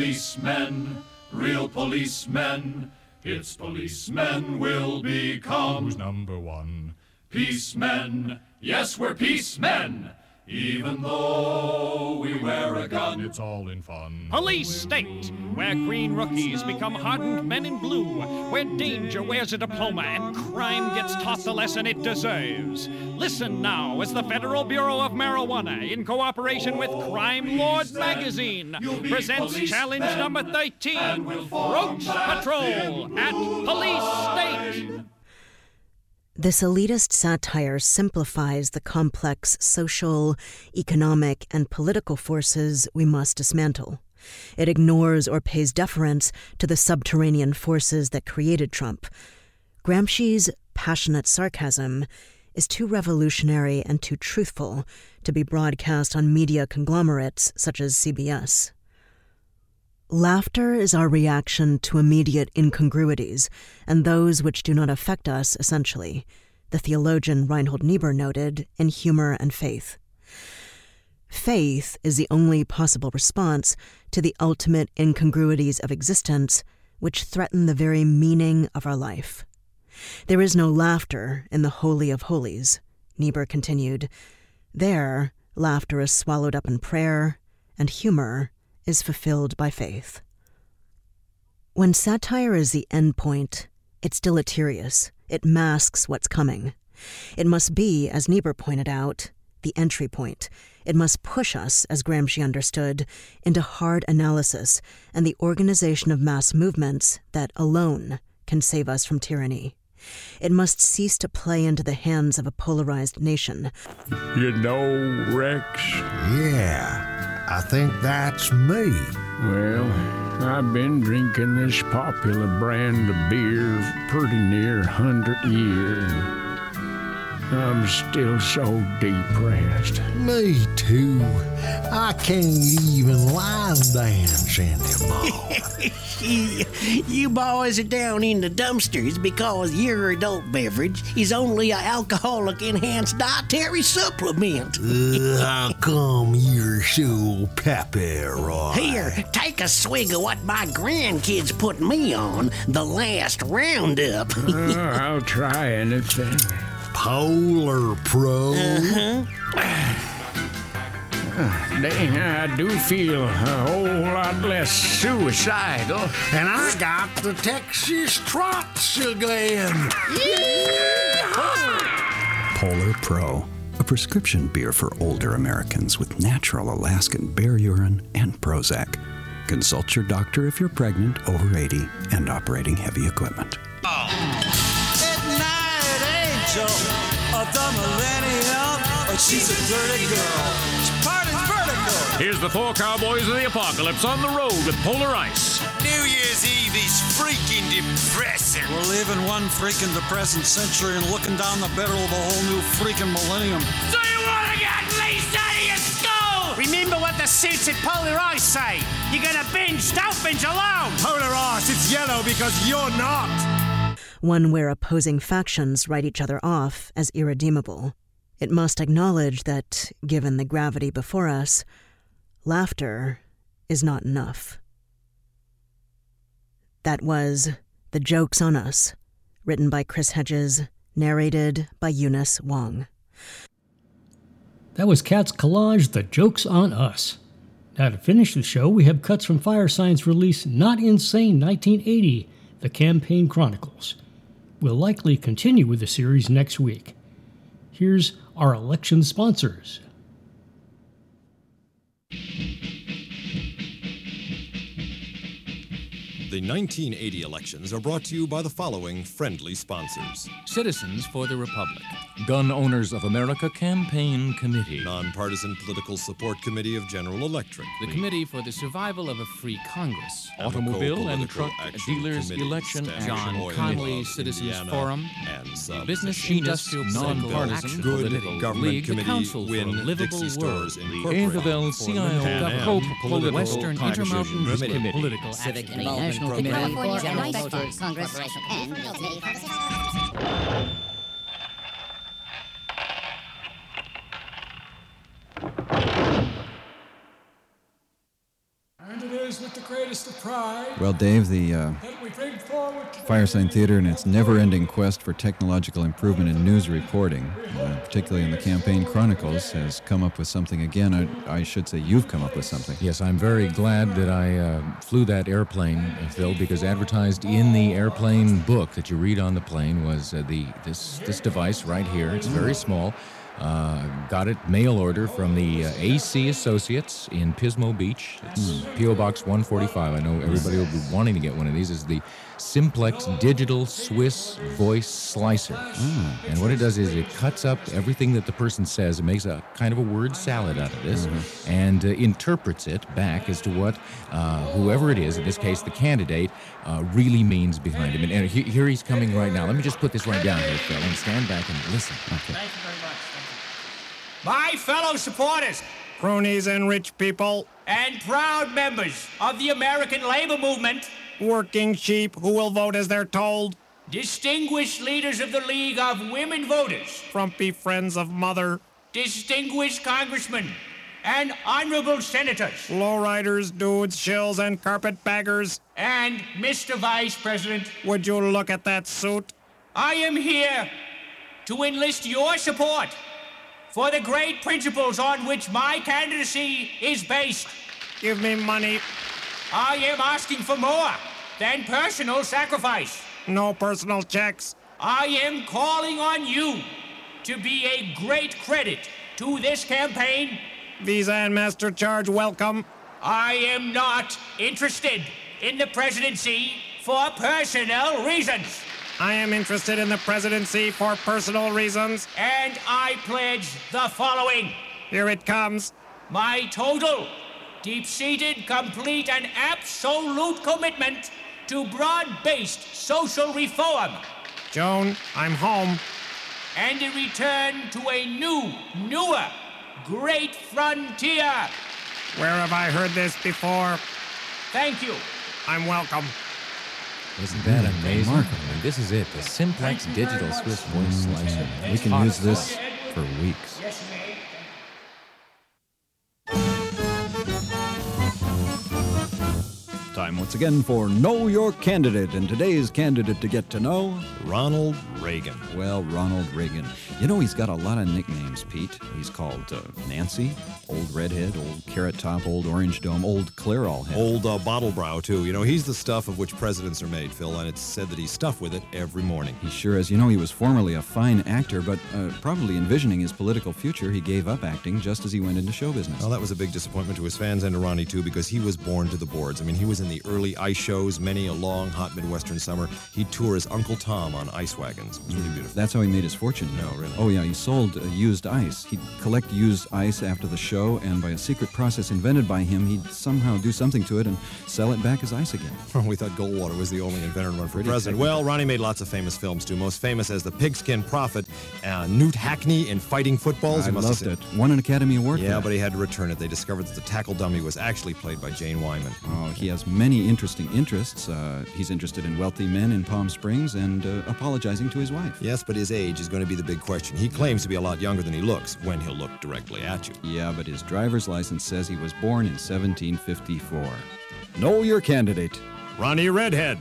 policemen, real policemen. It's policemen will become. Who's number one? Peacemen, yes, we're peacemen. Even though we wear a gun, It's all in fun. Police state, where green rookies become hardened men in blue, where danger wears a diploma and crime gets taught the lesson it deserves. Listen now as the Federal Bureau of Marijuana, in cooperation with Crime Lord magazine, presents challenge number 13, Roach Patrol at Police State. This elitist satire simplifies the complex social, economic, and political forces we must dismantle. It ignores or pays deference to the subterranean forces that created Trump. Gramsci's passionate sarcasm is too revolutionary and too truthful to be broadcast on media conglomerates such as CBS. Laughter is our reaction to immediate incongruities, and those which do not affect us essentially, the theologian Reinhold Niebuhr noted in Humor and Faith. Faith is the only possible response to the ultimate incongruities of existence which threaten the very meaning of our life. There is no laughter in the Holy of Holies, Niebuhr continued. There, laughter is swallowed up in prayer, and humor is fulfilled by faith. When satire is the end point, it's deleterious. It masks what's coming. It must be, as Niebuhr pointed out, the entry point. It must push us, as Gramsci understood, into hard analysis and the organization of mass movements that alone can save us from tyranny. It must cease to play into the hands of a polarized nation. You know, Rex? Yeah, I think that's me. Well, I've been drinking this popular brand of beer for pretty near 100 years. I'm still so depressed. Me too. I can't even line dance anymore. You boys are down in the dumpsters because your adult beverage is only an alcoholic-enhanced dietary supplement. How come you're so peppy, Roy? Here, take a swig of what my grandkids put me on, the last Roundup. I'll try anything. Polar Pro. Dang, I do feel a whole lot less suicidal. And I got the Texas Trots again. Polar Pro, a prescription beer for older Americans with natural Alaskan bear urine and Prozac. Consult your doctor if you're pregnant, over 80, and operating heavy equipment. Of the millennium, she's a dirty girl. She parties vertical. Here's the four cowboys of the apocalypse on the road with Polar Ice. New Year's Eve is freaking depressing. We're living one freaking depressing century and looking down the barrel of a whole new freaking millennium. So you want to get leased out of your skull? Remember what the suits at Polar Ice say. You're gonna binge, don't binge alone. Polar Ice, it's yellow because you're not. One where opposing factions write each other off as irredeemable. It must acknowledge that, given the gravity before us, laughter is not enough. That was The Joke's on Us, written by Chris Hedges, narrated by Eunice Wong. That was Kat's collage, The Joke's on Us. Now to finish the show, we have cuts from Firesign's release Not Insane 1980, The Campaign Chronicles. We'll likely continue with the series next week. Here's our election sponsors. The 1980 elections are brought to you by the following friendly sponsors. Citizens for the Republic. Gun Owners of America Campaign Committee. Nonpartisan Political Support Committee of General Electric. The Committee for the Survival of a Free Congress. Automobile and Truck Dealers Election John Connolly Citizens Forum. And the Business Industrial Nonpartisan Political Government League. The Council for a Livable World. Incorporated. CIO Cope Political Western Intermountain Committee. Political Civic Involvement Committee. California General Voters Congress and the Committee for the And it is is with the greatest of pride. Well, Dave, the that we bring forward Firesign Theater and its never-ending quest for technological improvement in news reporting, particularly in the Campaign Chronicles, has come up with something again. I should say you've come up with something. Yes, I'm very glad that I flew that airplane, Phil, because advertised in the airplane book that you read on the plane was this device right here. It's very small. Got it mail order from the AC Associates in Pismo Beach. It's P.O. Box 145. I know everybody will be wanting to get one of these. It's the Simplex Digital Swiss Voice Slicer. And what it does is it cuts up everything that the person says. It makes a kind of a word salad out of this and interprets it back as to what whoever it is, in this case the candidate, really means behind him. And here he's coming right now. Let me just put this right down here, Phil, and stand back and listen. Okay. Thank you very much. My fellow supporters, cronies and rich people, and proud members of the American labor movement, working sheep who will vote as they're told, distinguished leaders of the League of Women Voters, frumpy friends of mother, distinguished congressmen, and honorable senators, lowriders, dudes, shills, and carpetbaggers, and Mr. Vice President, would you look at that suit? I am here to enlist your support for the great principles on which my candidacy is based. Give me money. I am asking for more than personal sacrifice. No personal checks. I am calling on you to be a great credit to this campaign. Visa and MasterCharge welcome. I am not interested in the presidency for personal reasons. I am interested in the presidency for personal reasons. And I pledge the following. Here it comes. My total, deep-seated, complete, and absolute commitment to broad-based social reform. Joan, I'm home. And a return to a newer, great frontier. Where have I heard this before? Thank you. I'm welcome. Isn't that amazing? I mean, this is it, the Simplex Digital Swiss Voice Slicer. We can use this for weeks. Yes, you may. Time once again for Know Your Candidate, and today's candidate to get to know, Ronald Reagan. Well, Ronald Reagan. You know, he's got a lot of nicknames, Pete. He's called Nancy, Old Redhead, Old Carrot Top, Old Orange Dome, Old Clairol Head. Old Bottle Brow, too. You know, he's the stuff of which presidents are made, Phil, and it's said that he's stuffed with it every morning. He sure is. You know, he was formerly a fine actor, but probably envisioning his political future, he gave up acting just as he went into show business. Well, that was a big disappointment to his fans and to Ronnie, too, because he was born to the boards. I mean, he was in the early ice shows, many a long, hot Midwestern summer. He'd tour as Uncle Tom on ice wagons. It was really beautiful. That's how he made his fortune. No, really. Oh, yeah, he sold used ice. He'd collect used ice after the show, and by a secret process invented by him, he'd somehow do something to it and sell it back as ice again. We thought Goldwater was the only inventor to run for president. Well, Ronnie made lots of famous films, too. Most famous as the Pigskin Prophet, Newt Hackney in Fighting Footballs. I loved it. Won an Academy Award for that. Yeah, but he had to return it. They discovered that the tackle dummy was actually played by Jane Wyman. Oh, he has many interesting interests. He's interested in wealthy men in Palm Springs and apologizing to his wife. Yes, but his age is going to be the big question. He claims to be a lot younger than he looks when he'll look directly at you. Yeah, but his driver's license says he was born in 1754. Know your candidate. Ronnie Redhead.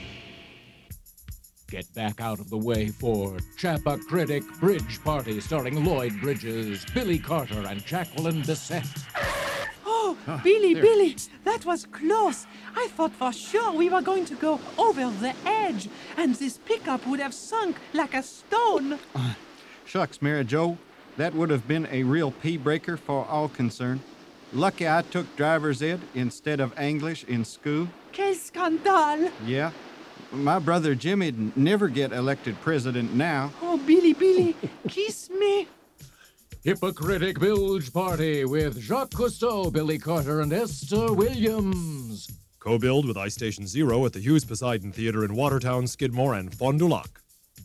Get back out of the way for Chappacritic Bridge Party starring Lloyd Bridges, Billy Carter, and Jacqueline Bisset. Oh, Billy, that was close. I thought for sure we were going to go over the edge, and this pickup would have sunk like a stone. Shucks, Mary Jo, that would have been a real pea-breaker for all concerned. Lucky I took driver's ed instead of English in school. Quel scandale! Yeah. My brother Jimmy'd never get elected president now. Oh, Billy, kiss me. Hypocritic Bilge Party with Jacques Cousteau, Billy Carter, and Esther Williams. Co-billed with Ice Station Zero at the Hughes Poseidon Theater in Watertown, Skidmore, and Fond du Lac.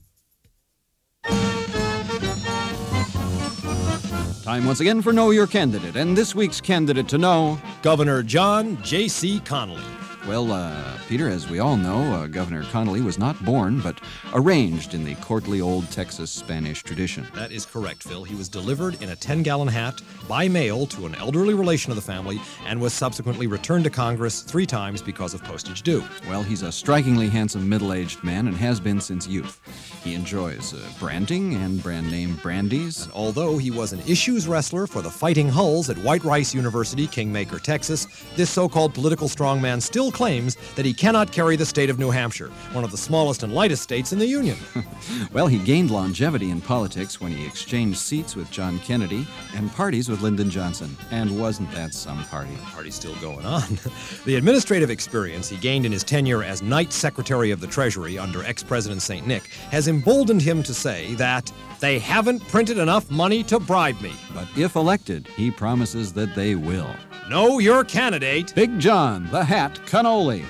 Time once again for Know Your Candidate, and this week's candidate to know, Governor John J.C. Connally. Well, Peter, as we all know, Governor Connolly was not born, but arranged in the courtly old Texas Spanish tradition. That is correct, Phil. He was delivered in a 10-gallon hat by mail to an elderly relation of the family and was subsequently returned to Congress 3 times because of postage due. Well, he's a strikingly handsome middle-aged man and has been since youth. He enjoys branding and brand name brandies. And although he was an issues wrestler for the Fighting Hulls at White Rice University, Kingmaker, Texas, this so-called political strongman still claims that he cannot carry the state of New Hampshire, one of the smallest and lightest states in the Union. Well, he gained longevity in politics when he exchanged seats with John Kennedy and parties with Lyndon Johnson. And wasn't that some party? The party's still going on. The administrative experience he gained in his tenure as Knight Secretary of the Treasury under ex-President St. Nick has emboldened him to say that they haven't printed enough money to bribe me. But if elected, he promises that they will. Know your candidate. Big John, the Hat Cannoli.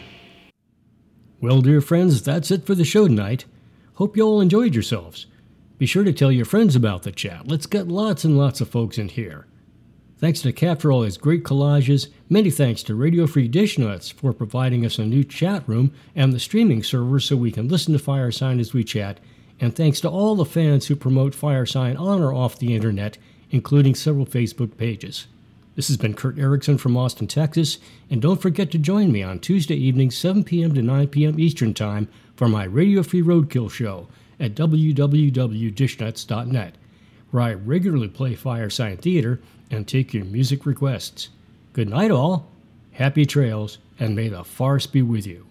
Well, dear friends, that's it for the show tonight. Hope you all enjoyed yourselves. Be sure to tell your friends about the chat. Let's get lots and lots of folks in here. Thanks to Cat for all his great collages. Many thanks to Radio Free Dish Nuts for providing us a new chat room and the streaming server so we can listen to Firesign as we chat. And thanks to all the fans who promote Firesign on or off the internet, including several Facebook pages. This has been Kurt Erickson from Austin, Texas, and don't forget to join me on Tuesday evening, 7 p.m. to 9 p.m. Eastern Time for my Radio Free Roadkill show at www.dishnuts.net, where I regularly play Firesign Theater and take your music requests. Good night, all. Happy trails, and may the farce be with you.